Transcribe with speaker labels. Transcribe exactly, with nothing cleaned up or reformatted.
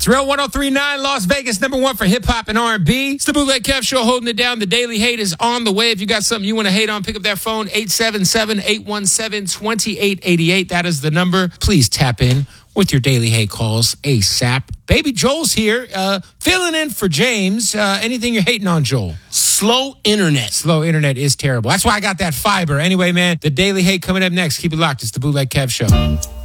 Speaker 1: Real one oh three point nine, Las Vegas, number one for hip-hop and R and B. It's the Bootleg Kev Show holding it down. The Daily Hate is on the way. If you got something you want to hate on, pick up that phone, eight seven seven, eight one seven, two eight eight eight. That is the number. Please tap in with your Daily Hate calls ASAP. Baby Joel's here, uh, filling in for James. Uh, anything you're hating on, Joel?
Speaker 2: Slow internet.
Speaker 1: Slow internet is terrible. That's why I got that fiber. Anyway, man, the Daily Hate coming up next. Keep it locked. It's the Bootleg Kev Show.